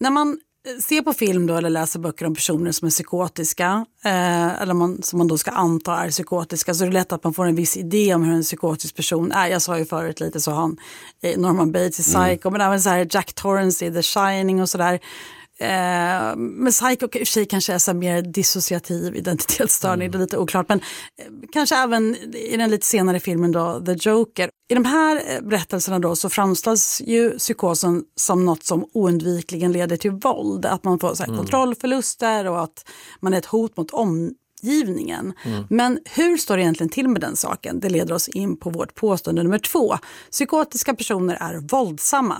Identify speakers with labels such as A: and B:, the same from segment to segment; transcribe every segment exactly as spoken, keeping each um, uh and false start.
A: När man ser på film då eller läser böcker om personer som är psykotiska eh, eller man, som man då ska anta är psykotiska, så är det lätt att man får en viss idé om hur en psykotisk person är. Jag sa ju förut lite så han eh, Norman Bates i Psycho, mm. men även så här Jack Torrance i The Shining och sådär. Eh, men Psycho i och för sig kanske är så mer dissociativ identitetsstörning, mm. det är lite oklart, men eh, kanske även i den lite senare filmen då, The Joker. I de här berättelserna då så framställs ju psykosen som något som oundvikligen leder till våld, att man får så här, mm. kontrollförluster och att man är ett hot mot omgivningen. Mm. Men hur står det egentligen till med den saken? Det leder oss in på vårt påstående nummer två. Psykotiska personer är våldsamma.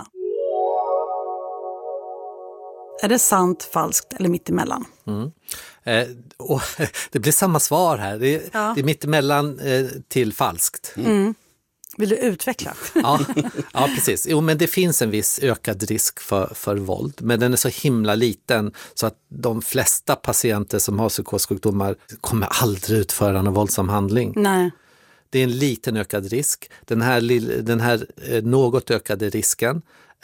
A: Är det sant, falskt eller mittemellan?
B: Mm. Eh, och, det blir samma svar här. Det, ja. det är mittemellan eh, till falskt.
A: Mm. Mm. Vill du utveckla?
B: ja, ja, precis. Jo, men det finns en viss ökad risk för, för våld. Men den är så himla liten så att de flesta patienter som har psykossjukdomar kommer aldrig utföra en våldsam handling.
A: Nej.
B: Det är en liten ökad risk. Den här, den här eh, något ökade risken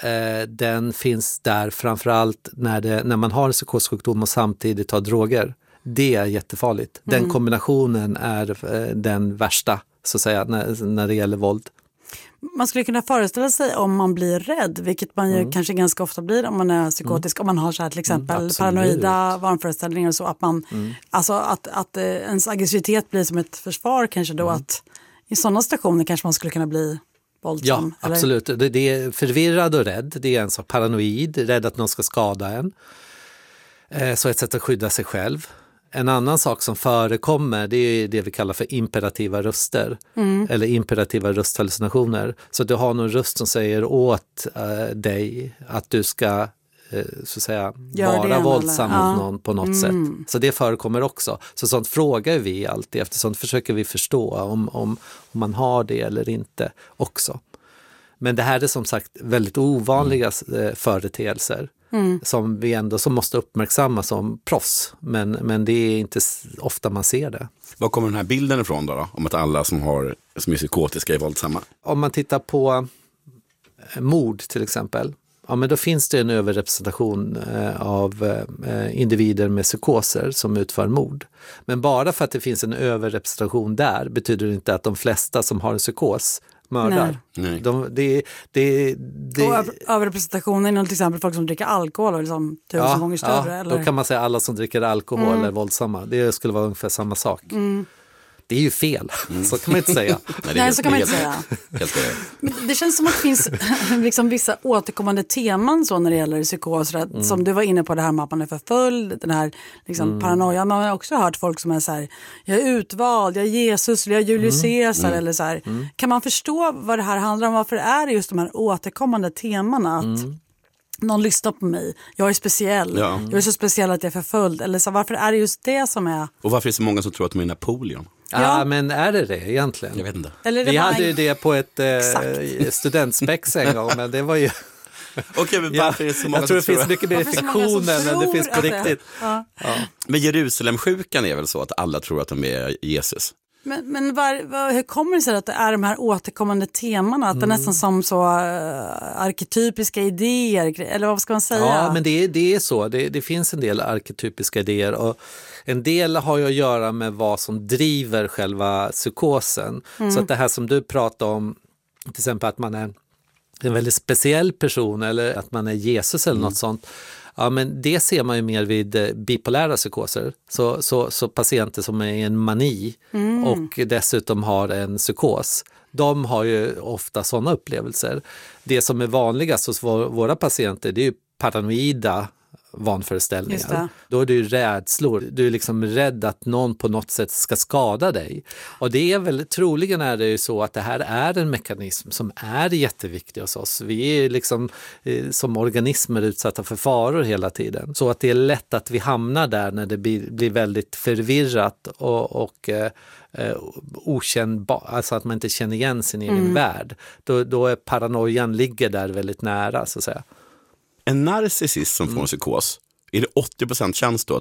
B: den finns där framförallt när, det, när man har en psykossjukdom och samtidigt tar droger. Det är jättefarligt. Den mm. kombinationen är den värsta, så att säga, när, när det gäller våld.
A: Man skulle kunna föreställa sig om man blir rädd, vilket man ju mm. kanske ganska ofta blir om man är psykotisk, mm. om man har så här till exempel mm, paranoida vanföreställningar och så, att man, mm. alltså att, att ens aggressivitet blir som ett försvar kanske då, mm. att i sådana situationer kanske man skulle kunna bli våldsam,
B: ja, eller? Absolut. Det, det är förvirrad och rädd. Det är en sak paranoid, rädd att någon ska skada en. Eh, så ett sätt att skydda sig själv. En annan sak som förekommer, det är det vi kallar för imperativa röster. Mm. Eller imperativa rösthallucinationer. Så du har någon röst som säger åt eh, dig att du ska eh, så att säga, vara våldsam eller? mot ja. någon på något mm. sätt. Så det förekommer också. Så sånt frågar vi alltid, efter sånt försöker vi förstå om, om, om man har det eller inte också. Men det här är som sagt väldigt ovanliga mm. företeelser. Mm. Som vi ändå som måste uppmärksamma som proffs. Men, men det är inte ofta man ser det.
C: Var kommer den här bilden ifrån då, då? Om att alla som, har, som är psykotiska är våldsamma?
B: Om man tittar på mord till exempel. Ja, men då finns det en överrepresentation eh, av eh, individer med psykoser som utför mord. Men bara för att det finns en överrepresentation där betyder det inte att de flesta som har en psykos mördar.
C: Nej.
B: De, det, det, det,
A: och över, överrepresentationen är till exempel folk som dricker alkohol och liksom tusen
B: ja,
A: gånger större.
B: Ja,
A: eller?
B: Då kan man säga alla som dricker alkohol mm. är våldsamma. Det skulle vara ungefär samma sak. Mm. Det är ju fel, mm. så kan man inte säga.
A: Nej, Nej så kan man inte säga. Men det känns som att det finns liksom vissa återkommande teman så när det gäller psykos. Mm. Som du var inne på, det här med att man är för full, den här liksom, mm. paranoia. Man har också hört folk som är så här, jag är utvald, jag är Jesus, jag är Julius mm. Caesar. Mm. Eller så här. Mm. Kan man förstå vad det här handlar om? Varför är det just de här återkommande temana att mm. någon lyssnar på mig, jag är speciell, ja. jag är så speciell att jag är förföljd. Eller så, varför är det just det som är...
C: Och varför är det så många som tror att de är Napoleon?
B: Ja, ja, men är det det egentligen?
C: Jag vet inte.
B: Eller det Vi hade ju det på ett eh, studentspex en gång, men det var ju...
C: Okej, men varför är det så många
B: Jag tror det
C: tror
B: finns mycket mer i fiktionen än det finns på riktigt.
A: Ja.
B: Ja.
C: Men Jerusalemsjukan är väl så att alla tror att de är Jesus?
A: Men, men var, var, hur kommer det sig att det är de här återkommande temana? Att mm. det är nästan som så uh, arketypiska idéer, eller vad ska man säga?
B: Ja, men det, det är så. Det, det finns en del arketypiska idéer och en del har ju att göra med vad som driver själva psykosen. Mm. Så att det här som du pratar om, till exempel att man är en väldigt speciell person eller att man är Jesus eller mm. något sånt. Ja, men det ser man ju mer vid bipolära psykoser. Så, så, så patienter som är i en mani mm. och dessutom har en psykos, de har ju ofta sådana upplevelser. Det som är vanligast hos våra patienter, det är ju paranoida vanföreställningar. Då är du rädslor. Du är liksom rädd att någon på något sätt ska skada dig. Och det är väl, troligen är det ju så att det här är en mekanism som är jätteviktig hos oss. Vi är liksom eh, som organismer utsatta för faror hela tiden. Så att det är lätt att vi hamnar där när det blir, blir väldigt förvirrat och, och eh, eh, okännbar, alltså att man inte känner igen sin egen mm. värld. Då, då är paranoian ligger där väldigt nära, så att säga.
C: En narcissist som får en psykos, är det åttio procent chans då att